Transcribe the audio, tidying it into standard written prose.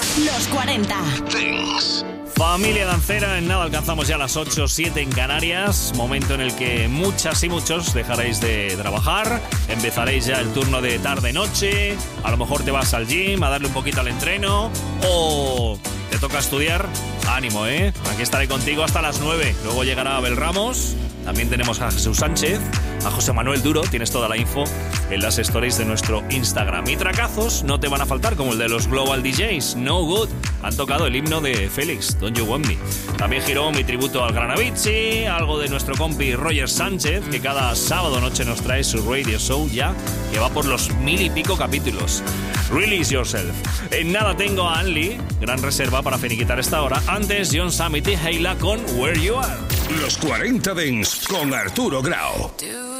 Los 40 Dance. Familia dancera, en nada alcanzamos ya las 8:07 en Canarias. Momento en el que muchas y muchos dejaréis de trabajar. Empezaréis ya el turno de tarde-noche. A lo mejor te vas al gym a darle un poquito al entreno. O te toca estudiar. Ánimo, ¿eh? Aquí estaré contigo hasta las 9. Luego llegará Abel Ramos. También tenemos a Jesús Sánchez, a José Manuel Duro. Tienes toda la info en las stories de nuestro Instagram. Y tracazos no te van a faltar, como el de los Global DJs. No Good. Han tocado el himno de Félix, Don't You Want Me. También giró mi tributo al Gran Avicii, algo de nuestro compi Roger Sánchez, que cada sábado noche nos trae su radio show ya, que va por los 1000 y pico capítulos. Release Yourself. En nada tengo a Anli, gran reserva para finiquitar esta hora. Antes, John Summit y Heila con Where You Are. Los 40 Dance con Arturo Grau. Do